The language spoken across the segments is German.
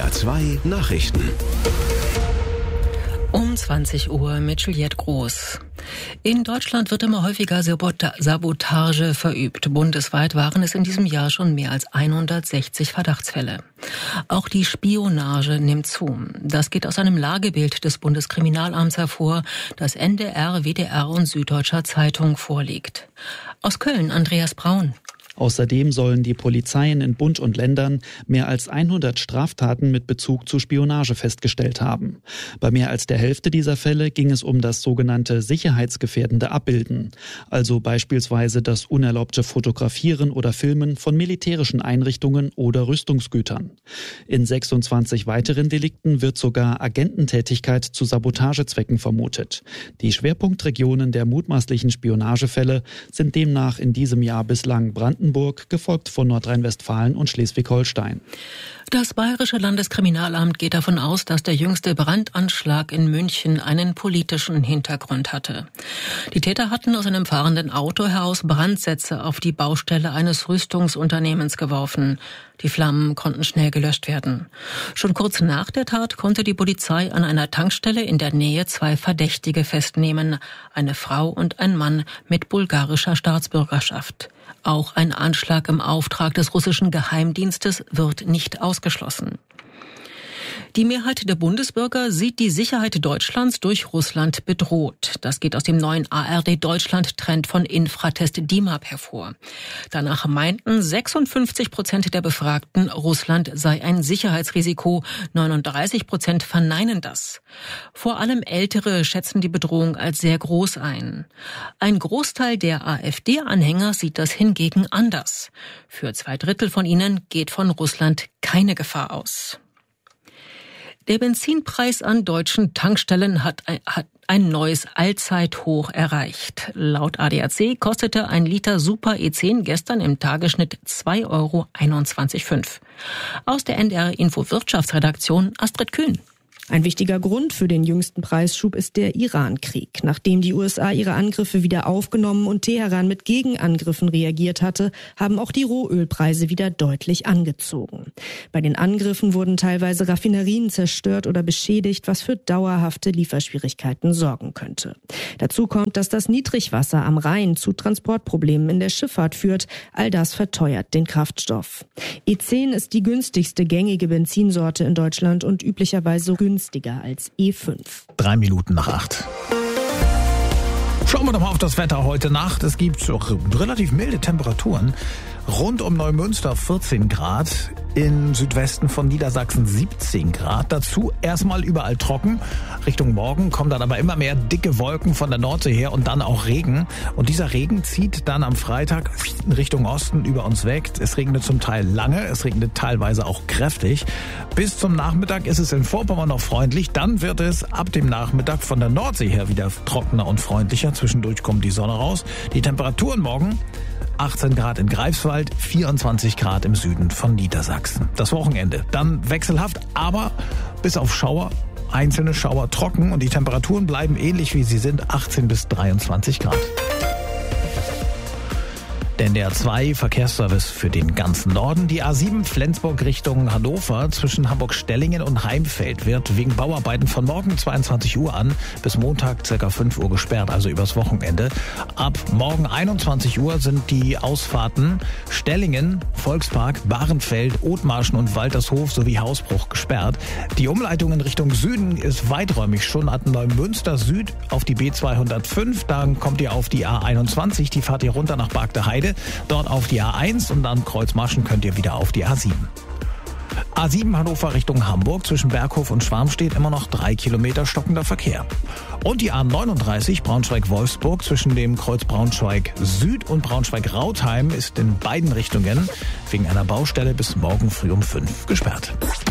SWR 2 Nachrichten. Um 20 Uhr mit Juliette Groß. In Deutschland wird immer häufiger Sabotage verübt. Bundesweit waren es in diesem Jahr schon mehr als 160 Verdachtsfälle. Auch die Spionage nimmt zu. Das geht aus einem Lagebild des Bundeskriminalamts hervor, das NDR, WDR und Süddeutscher Zeitung vorliegt. Aus Köln Andreas Braun. Außerdem sollen die Polizeien in Bund und Ländern mehr als 100 Straftaten mit Bezug zu Spionage festgestellt haben. Bei mehr als der Hälfte dieser Fälle ging es um das sogenannte sicherheitsgefährdende Abbilden, also beispielsweise das unerlaubte Fotografieren oder Filmen von militärischen Einrichtungen oder Rüstungsgütern. In 26 weiteren Delikten wird sogar Agententätigkeit zu Sabotagezwecken vermutet. Die Schwerpunktregionen der mutmaßlichen Spionagefälle sind demnach in diesem Jahr bislang Brandenburg, gefolgt von Nordrhein-Westfalen und Schleswig-Holstein. Das Bayerische Landeskriminalamt geht davon aus, dass der jüngste Brandanschlag in München einen politischen Hintergrund hatte. Die Täter hatten aus einem fahrenden Auto heraus Brandsätze auf die Baustelle eines Rüstungsunternehmens geworfen. Die Flammen konnten schnell gelöscht werden. Schon kurz nach der Tat konnte die Polizei an einer Tankstelle in der Nähe 2 Verdächtige festnehmen, eine Frau und ein Mann mit bulgarischer Staatsbürgerschaft. Auch ein Anschlag im Auftrag des russischen Geheimdienstes wird nicht ausgeschlossen. Die Mehrheit der Bundesbürger sieht die Sicherheit Deutschlands durch Russland bedroht. Das geht aus dem neuen ARD-Deutschland-Trend von Infratest DIMAP hervor. Danach meinten 56% der Befragten, Russland sei ein Sicherheitsrisiko. 39% verneinen das. Vor allem Ältere schätzen die Bedrohung als sehr groß ein. Ein Großteil der AfD-Anhänger sieht das hingegen anders. Für 2/3 von ihnen geht von Russland keine Gefahr aus. Der Benzinpreis an deutschen Tankstellen hat ein neues Allzeithoch erreicht. Laut ADAC kostete ein Liter Super E10 gestern im Tagesschnitt 2,21,5 €. Aus der NDR Info Wirtschaftsredaktion Astrid Kühn. Ein wichtiger Grund für den jüngsten Preisschub ist der Iran-Krieg. Nachdem die USA ihre Angriffe wieder aufgenommen und Teheran mit Gegenangriffen reagiert hatte, haben auch die Rohölpreise wieder deutlich angezogen. Bei den Angriffen wurden teilweise Raffinerien zerstört oder beschädigt, was für dauerhafte Lieferschwierigkeiten sorgen könnte. Dazu kommt, dass das Niedrigwasser am Rhein zu Transportproblemen in der Schifffahrt führt. All das verteuert den Kraftstoff. E10 ist die günstigste gängige Benzinsorte in Deutschland und üblicherweise günstiger als E5. 3 Minuten nach 8. Schauen wir doch mal auf das Wetter heute Nacht. Es gibt relativ milde Temperaturen. Rund um Neumünster 14 Grad, im Südwesten von Niedersachsen 17 Grad. Dazu erstmal überall trocken. Richtung Morgen kommen dann aber immer mehr dicke Wolken von der Nordsee her und dann auch Regen. Und dieser Regen zieht dann am Freitag Richtung Osten über uns weg. Es regnet zum Teil lange, es regnet teilweise auch kräftig. Bis zum Nachmittag ist es in Vorpommern noch freundlich. Dann wird es ab dem Nachmittag von der Nordsee her wieder trockener und freundlicher. Zwischendurch kommt die Sonne raus. Die Temperaturen morgen: 18 Grad in Greifswald, 24 Grad im Süden von Niedersachsen. Das Wochenende dann wechselhaft, aber bis auf Schauer, einzelne Schauer trocken und die Temperaturen bleiben ähnlich wie sie sind, 18 bis 23 Grad. Der NDR 2 Verkehrsservice für den ganzen Norden. Die A7 Flensburg Richtung Hannover zwischen Hamburg-Stellingen und Heimfeld wird wegen Bauarbeiten von morgen 22 Uhr an bis Montag ca. 5 Uhr gesperrt, also übers Wochenende. Ab morgen 21 Uhr sind die Ausfahrten Stellingen, Volkspark, Bahrenfeld, Othmarschen und Waltershof sowie Hausbruch gesperrt. Die Umleitung in Richtung Süden ist weiträumig schon ab Neumünster Süd auf die B205. Dann kommt ihr auf die A21, die fahrt ihr runter nach Bargteheide. Dort auf die A1 und dann Kreuzmarschen könnt ihr wieder auf die A7. A7 Hannover Richtung Hamburg zwischen Berghof und Schwarmstedt immer noch 3 Kilometer stockender Verkehr. Und die A39 Braunschweig-Wolfsburg zwischen dem Kreuz Braunschweig Süd und Braunschweig-Rautheim ist in beiden Richtungen wegen einer Baustelle bis morgen früh um 5 gesperrt.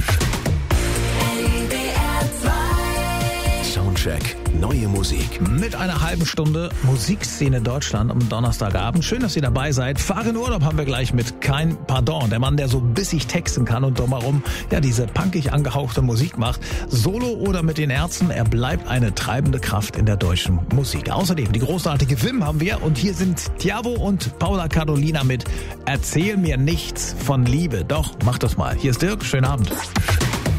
Soundcheck. Neue Musik. Mit einer halben Stunde Musikszene Deutschland am Donnerstagabend. Schön, dass ihr dabei seid. Fahr in Urlaub haben wir gleich mit Kein Pardon. Der Mann, der so bissig texten kann und drumherum diese punkig angehauchte Musik macht. Solo oder mit den Ärzten, er bleibt eine treibende Kraft in der deutschen Musik. Außerdem die großartige Wim haben wir und hier sind Thiago und Paula Carolina mit Erzähl mir nichts von Liebe. Doch, mach das mal. Hier ist Dirk, schönen Abend.